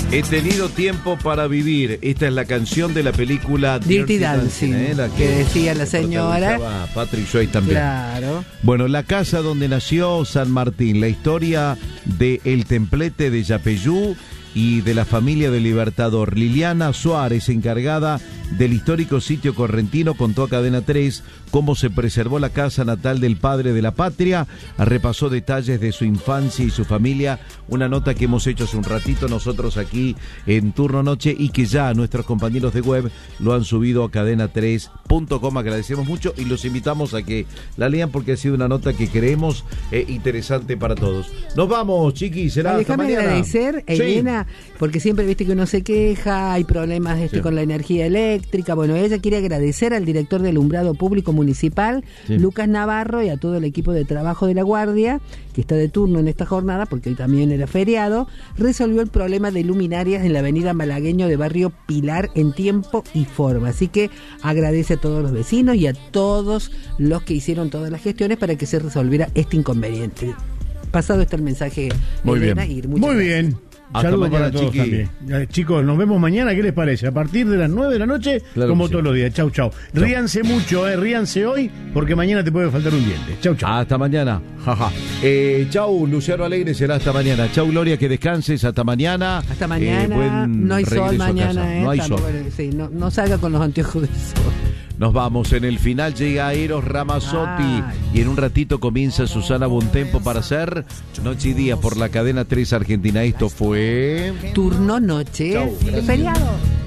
He tenido tiempo para vivir. Esta es la canción de la película Dirty Dancing, la que decía la señora. Patrick Swayze también. Claro. Bueno, la casa donde nació San Martín, la historia de El Templete de Yapeyú y de la familia del Libertador. Liliana Suárez, encargada del histórico sitio correntino, contó a Cadena 3 cómo se preservó la casa natal del padre de la patria, repasó detalles de su infancia y su familia, una nota que hemos hecho hace un ratito nosotros aquí en Turno Noche y que ya nuestros compañeros de web lo han subido a cadena3.com. Agradecemos mucho y los invitamos a que la lean porque ha sido una nota que creemos interesante para todos. Nos vamos, chiquis, será hasta mañana. Déjame agradecer, Elena, porque siempre viste que uno se queja, hay problemas con la energía eléctrica. Bueno, ella quiere agradecer al director del Alumbrado Público Municipal, Lucas Navarro, y a todo el equipo de trabajo de la Guardia, que está de turno en esta jornada, porque hoy también era feriado, resolvió el problema de luminarias en la avenida Malagueño de Barrio Pilar en tiempo y forma. Así que agradece a todos los vecinos y a todos los que hicieron todas las gestiones para que se resolviera este inconveniente. Pasado está el mensaje, muy Elena, bien. Muy bien. Saludos para todos también. Chicos, nos vemos mañana, ¿qué les parece? A partir de las 9 de la noche, claro, como todos los días. Chau, chau. Ríanse mucho, ríanse hoy, porque mañana te puede faltar un diente. Chau, chau. Hasta mañana. Jaja. Chau, Luciano Alegre, será hasta mañana. Chau, Gloria, que descanses. Hasta mañana. Hasta mañana. No hay sol mañana. No hay sol. Sí, no salga con los anteojos de sol. Nos vamos, en el final llega Eros Ramazzotti y en un ratito comienza Susana Bontempo para hacer Noche y Día por la cadena 3 Argentina. Esto fue Turno Noche. Chau, feriado.